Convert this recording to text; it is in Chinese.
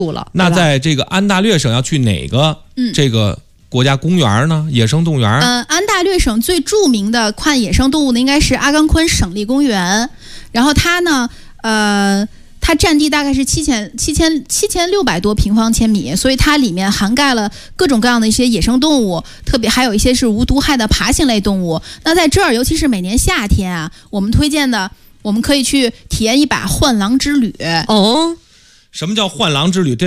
那在这个安大略省要去哪个这个国家公园呢？野生动物园？ 安大略省最著名的看野生动物呢，应该是阿冈昆省立公园。然后它呢，它占地大概是7600多平方千米，所以它里面涵盖了各种各样的一些野生动物，特别还有一些是无毒害的爬行类动物。那在这儿，尤其是每年夏天啊，我们推荐的，我们可以去体验一把换狼之旅。 什么叫换狼之旅？